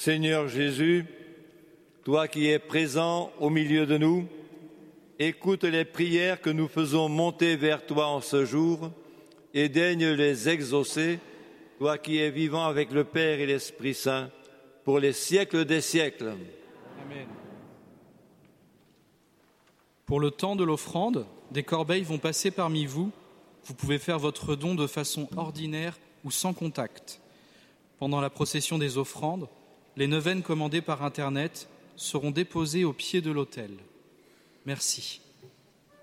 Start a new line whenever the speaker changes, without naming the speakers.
Seigneur Jésus, toi qui es présent au milieu de nous, écoute les prières que nous faisons monter vers toi en ce jour et daigne les exaucer, toi qui es vivant avec le Père et l'Esprit Saint, pour les siècles des siècles.
Amen. Pour le temps de l'offrande, des corbeilles vont passer parmi vous. Vous pouvez faire votre don de façon ordinaire ou sans contact. Pendant la procession des offrandes, les neuvaines commandées par Internet seront déposées au pied de l'autel. Merci.